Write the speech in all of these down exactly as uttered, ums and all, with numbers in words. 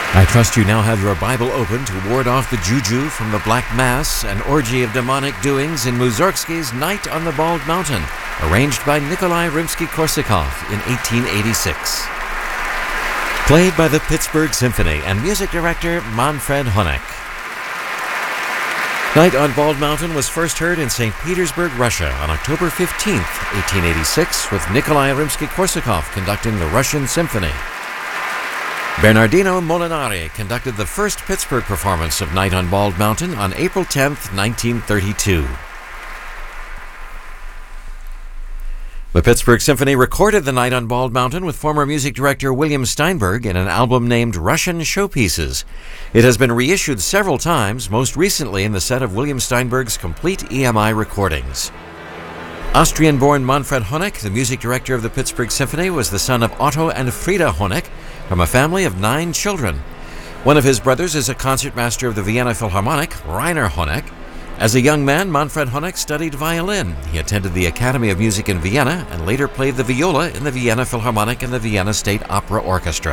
I trust you now have your Bible open to ward off the juju from the Black Mass, an orgy of demonic doings in Mussorgsky's Night on the Bald Mountain, arranged by Nikolai Rimsky-Korsakov in eighteen eighty-six. Played by the Pittsburgh Symphony and music director Manfred Honeck. Night on Bald Mountain was first heard in Saint Petersburg, Russia on October fifteenth, eighteen eighty-six, with Nikolai Rimsky-Korsakov conducting the Russian Symphony. Bernardino Molinari conducted the first Pittsburgh performance of Night on Bald Mountain on April tenth, nineteen thirty-two. The Pittsburgh Symphony recorded the Night on Bald Mountain with former music director William Steinberg in an album named Russian Showpieces. It has been reissued several times, most recently in the set of William Steinberg's complete E M I recordings. Austrian-born Manfred Honeck, the music director of the Pittsburgh Symphony, was the son of Otto and Frieda Honeck from a family of nine children. One of his brothers is a concertmaster of the Vienna Philharmonic, Rainer Honeck. As a young man, Manfred Honeck studied violin. He attended the Academy of Music in Vienna and later played the viola in the Vienna Philharmonic and the Vienna State Opera Orchestra.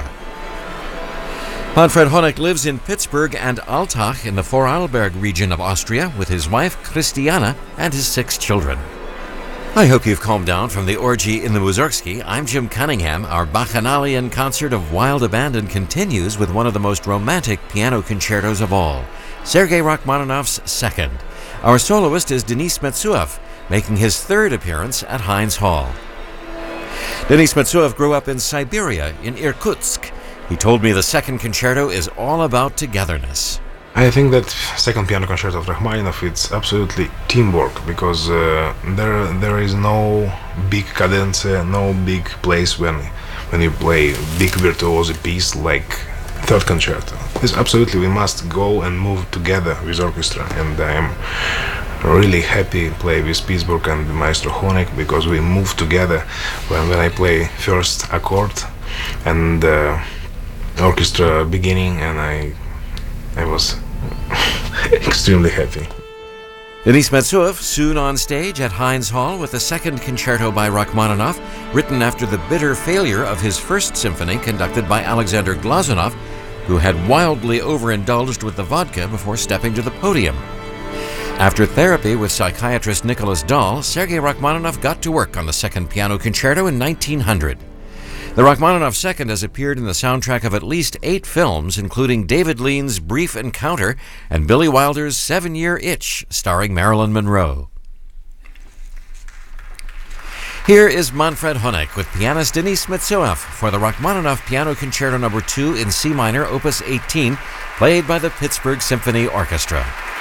Manfred Honeck lives in Pittsburgh and Altach in the Vorarlberg region of Austria with his wife Christiana and his six children. I hope you've calmed down from the orgy in the Mussorgsky. I'm Jim Cunningham. Our Bacchanalian concert of Wild Abandon continues with one of the most romantic piano concertos of all, Sergei Rachmaninoff's Second. Our soloist is Denis Metsuev, making his third appearance at Heinz Hall. Denis Metsuev grew up in Siberia, in Irkutsk. He told me the second concerto is all about togetherness. I think that second piano concerto of Rachmaninoff, it's absolutely teamwork, because uh, there there is no big cadence, no big place when when you play big virtuoso piece like third concerto. It's absolutely, we must go and move together with orchestra, and I am really happy to play with Pittsburgh and Maestro Honeck, because we move together when, when I play first accord and uh, orchestra beginning, and I I was extremely happy. Denis Metsuev soon on stage at Heinz Hall with the second concerto by Rachmaninoff, written after the bitter failure of his first symphony conducted by Alexander Glazunov, who had wildly overindulged with the vodka before stepping to the podium. After therapy with psychiatrist Nicholas Dahl, Sergei Rachmaninoff got to work on the second piano concerto in nineteen hundred. The Rachmaninoff Second has appeared in the soundtrack of at least eight films, including David Lean's Brief Encounter and Billy Wilder's Seven-Year Itch, starring Marilyn Monroe. Here is Manfred Honeck with pianist Denis Metsuev for the Rachmaninoff Piano Concerto Number two in C minor, Opus eighteen, played by the Pittsburgh Symphony Orchestra.